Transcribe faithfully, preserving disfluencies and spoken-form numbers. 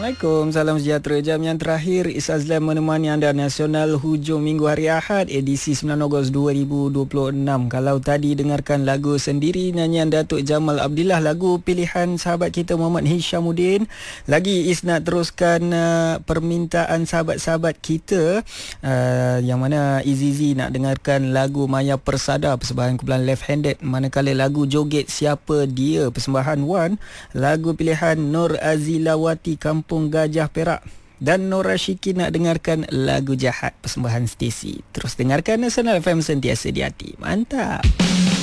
Assalamualaikum, salam sejahtera. Jam yang terakhir Is Azlan menemani anda Nasional hujung minggu hari Ahad edisi sembilan Ogos dua ribu dua puluh enam. Kalau tadi dengarkan lagu Sendiri nyanyian Datuk Jamal Abdillah, lagu pilihan sahabat kita Muhammad Hishamuddin. Lagi Is nak teruskan uh, permintaan sahabat-sahabat kita uh, yang mana Izizi nak dengarkan lagu Maya Persada persembahan kumpulan Left Handed, manakala lagu Joget Siapa Dia persembahan Wan, lagu pilihan Nur Azilawati Kampung Gajah Perak, dan Nur Rasyiki nak dengarkan lagu Jahat persembahan Stacy. Terus dengarkan Nasional F M, sentiasa di hati. Mantap.